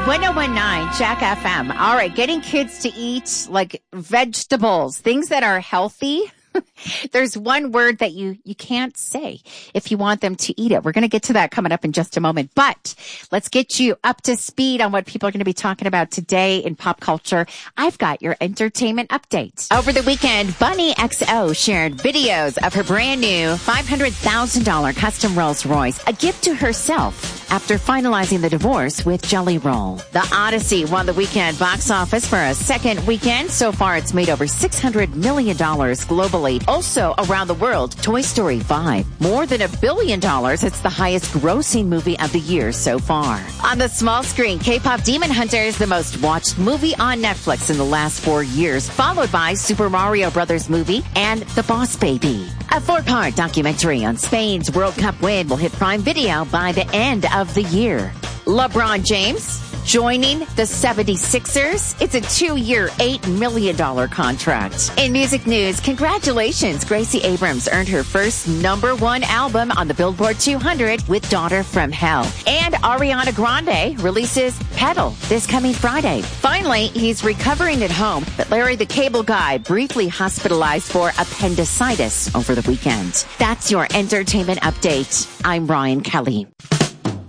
1019 Jack FM. All right, getting kids to eat like vegetables, things that are healthy. There's one word that you can't say if you want them to eat it. We're going to get to that coming up in just a moment. But let's get you up to speed on what people are going to be talking about today in pop culture. I've got your entertainment update. Over the weekend, Bunny XO shared videos of her brand new $500,000 custom Rolls Royce, a gift to herself after finalizing the divorce with Jelly Roll. The Odyssey won the weekend box office for a second weekend. So far, it's made over $600 million globally. Also around the world, Toy Story 5. More than $1 billion. It's the highest grossing movie of the year so far. On the small screen, K-pop Demon Hunter is the most watched movie on Netflix in the last 4 years, followed by Super Mario Brothers movie and The Boss Baby. A 4-part documentary on Spain's World Cup win will hit Prime Video by the end of the year. LeBron James joining the 76ers. It's a 2-year, $8 million contract. In music news, congratulations. Gracie Abrams earned her first #1 album on the Billboard 200 with Daughter from Hell. And Ariana Grande releases Pedal this coming Friday. Finally, he's recovering at home, but Larry the Cable Guy briefly hospitalized for appendicitis over the weekend. That's your entertainment update. I'm Ryan Kelly.